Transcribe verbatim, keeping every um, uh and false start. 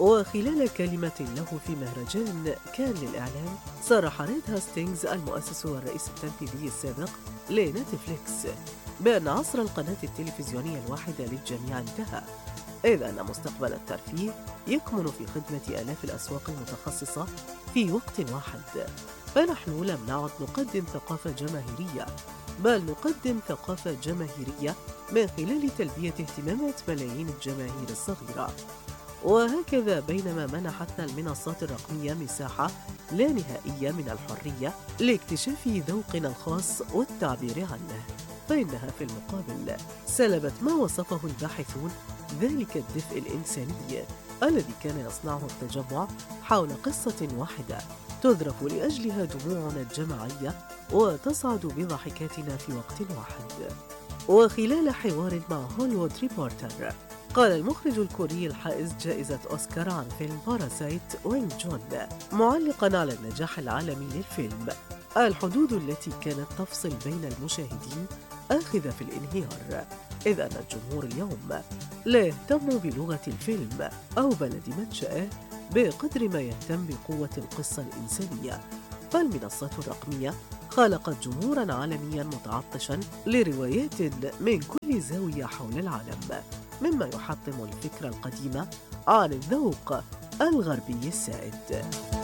وخلال كلمة له في مهرجان كان للإعلام، صرح ريد هاستينغز المؤسس والرئيس التنفيذي السابق لنتفليكس بأن عصر القناة التلفزيونية الواحدة للجميع انتهى، إذ أن مستقبل الترفيه يكمن في خدمة آلاف الأسواق المتخصصة في وقت واحد. فنحن لم نعد نقدم ثقافة جماهيرية، بل نقدم ثقافة جماهيرية من خلال تلبية اهتمامات ملايين الجماهير الصغيرة. وهكذا بينما منحتنا المنصات الرقمية مساحة لا نهائية من الحرية لاكتشاف ذوقنا الخاص والتعبير عنه، فإنها في المقابل سلبت ما وصفه الباحثون ذلك الدفء الإنساني الذي كان يصنعه التجمع حول قصة واحدة تذرف لأجلها دموعنا الجماعية وتصعد بضحكاتنا في وقت واحد. وخلال حوار مع هوليوود ريبورتر، قال المخرج الكوري الحائز جائزة أوسكار عن فيلم باراسايت وينغ جون معلقاً على النجاح العالمي للفيلم: الحدود التي كانت تفصل بين المشاهدين آخذة في الانهيار، إذ أن الجمهور اليوم لا يهتم بلغة الفيلم أو بلد منشأه بقدر ما يهتم بقوة القصة الإنسانية. فالمنصات الرقمية خلقت جمهوراً عالمياً متعطشاً لروايات من كل زاوية حول العالم، مما يحطم الفكرة القديمة عن الذوق الغربي السائد.